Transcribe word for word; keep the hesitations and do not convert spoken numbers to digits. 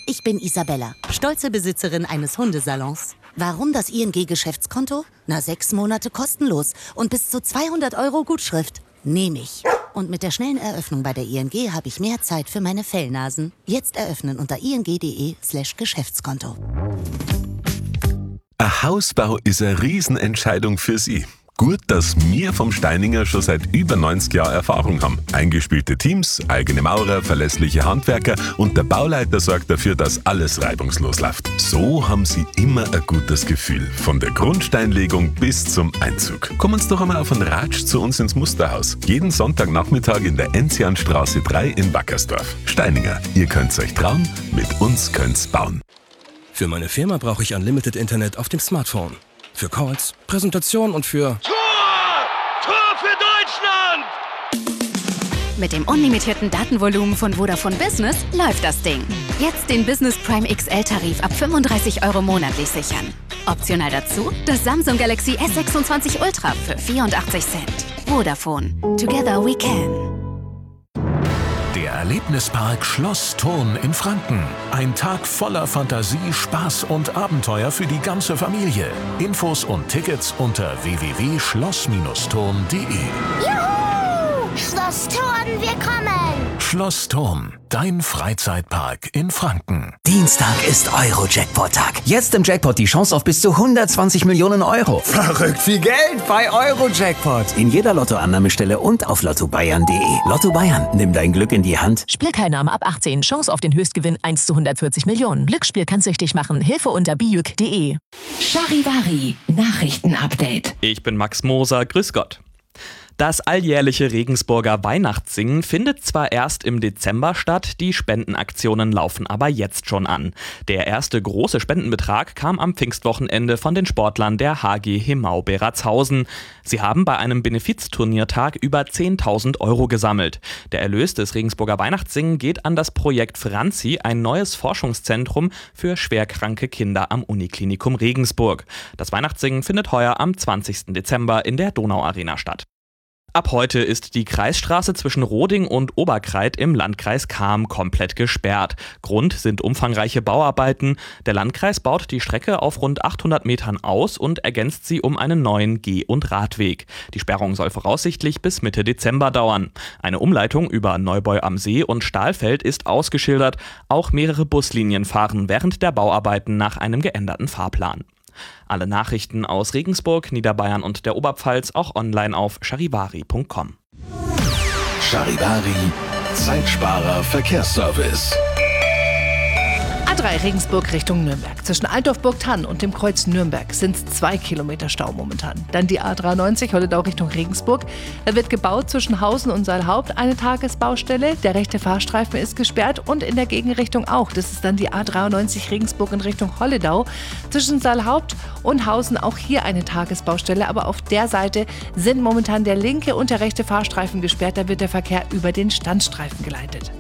ich bin Isabella, stolze Besitzerin eines Hundesalons. Warum das I N G-Geschäftskonto? Na, sechs Monate kostenlos und bis zu zweihundert Euro Gutschrift. Nehme ich. Und mit der schnellen Eröffnung bei der I N G habe ich mehr Zeit für meine Fellnasen. Jetzt eröffnen unter ing.de slash Geschäftskonto. Ein Hausbau ist eine Riesenentscheidung für Sie. Gut, dass wir vom Steininger schon seit über neunzig Jahren Erfahrung haben. Eingespielte Teams, eigene Maurer, verlässliche Handwerker und der Bauleiter sorgt dafür, dass alles reibungslos läuft. So haben Sie immer ein gutes Gefühl. Von der Grundsteinlegung bis zum Einzug. Kommen Sie doch einmal auf einen Ratsch zu uns ins Musterhaus. Jeden Sonntagnachmittag in der Enzianstraße drei in Wackersdorf. Steininger, ihr könnt's euch trauen, mit uns könnt's bauen. Für meine Firma brauche ich Unlimited Internet auf dem Smartphone. Für Calls, Präsentationen und für... Tor! Tor für Deutschland! Mit dem unlimitierten Datenvolumen von Vodafone Business läuft das Ding. Jetzt den Business Prime X L-Tarif ab fünfunddreißig Euro monatlich sichern. Optional dazu das Samsung Galaxy S sechsundzwanzig Ultra für vierundachtzig Cent. Vodafone. Together we can. Der Erlebnispark Schloss Thurn in Franken. Ein Tag voller Fantasie, Spaß und Abenteuer für die ganze Familie. Infos und Tickets unter w w w punkt schloss thurn punkt de. Juhu! Schloss Thurn, wir kommen! Schloss Thurn, dein Freizeitpark in Franken. Dienstag ist Euro-Jackpot-Tag. Jetzt im Jackpot die Chance auf bis zu hundertzwanzig Millionen Euro. Verrückt viel Geld bei Euro-Jackpot. In jeder Lottoannahmestelle und auf lotto bayern punkt de. Lotto Bayern, nimm dein Glück in die Hand. Spielteilnahme ab achtzehn. Chance auf den Höchstgewinn eins zu hundertvierzig Millionen. Glücksspiel kann süchtig machen. Hilfe unter bijuk punkt de. Charivari, Nachrichtenupdate. Ich bin Max Moser, grüß Gott. Das alljährliche Regensburger Weihnachtssingen findet zwar erst im Dezember statt, die Spendenaktionen laufen aber jetzt schon an. Der erste große Spendenbetrag kam am Pfingstwochenende von den Sportlern der H G Himau Beratshausen. Sie haben bei einem Benefizturniertag über zehntausend Euro gesammelt. Der Erlös des Regensburger Weihnachtssingen geht an das Projekt Franzi, ein neues Forschungszentrum für schwerkranke Kinder am Uniklinikum Regensburg. Das Weihnachtssingen findet heuer am zwanzigsten Dezember in der Donauarena statt. Ab heute ist die Kreisstraße zwischen Roding und Oberkreit im Landkreis Cham komplett gesperrt. Grund sind umfangreiche Bauarbeiten. Der Landkreis baut die Strecke auf rund achthundert Metern aus und ergänzt sie um einen neuen Geh- und Radweg. Die Sperrung soll voraussichtlich bis Mitte Dezember dauern. Eine Umleitung über Neubeu am See und Stahlfeld ist ausgeschildert. Auch mehrere Buslinien fahren während der Bauarbeiten nach einem geänderten Fahrplan. Alle Nachrichten aus Regensburg, Niederbayern und der Oberpfalz auch online auf charivari punkt com. Charivari, Zeitsparer Verkehrsservice. A drei Regensburg Richtung Nürnberg. Zwischen Altdorf-Burgthann und dem Kreuz Nürnberg sind es zwei Kilometer Stau momentan. Dann die A dreiundneunzig Holledau Richtung Regensburg. Da wird gebaut zwischen Hausen und Seilhaupt, eine Tagesbaustelle. Der rechte Fahrstreifen ist gesperrt und in der Gegenrichtung auch. Das ist dann die A dreiundneunzig Regensburg in Richtung Holledau. Zwischen Seilhaupt und Hausen auch hier eine Tagesbaustelle. Aber auf der Seite sind momentan der linke und der rechte Fahrstreifen gesperrt. Da wird der Verkehr über den Standstreifen geleitet.